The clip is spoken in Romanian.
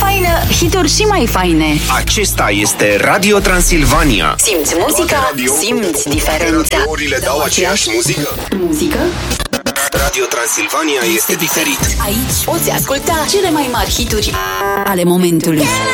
faină, hituri și mai faine. Acesta este Radio Transilvania. Simți muzica, simți diferența. Radiourile dau aceeași muzică? Muzică? Radio Transilvania este diferit. Aici poți asculta cele mai mari hituri ale momentului.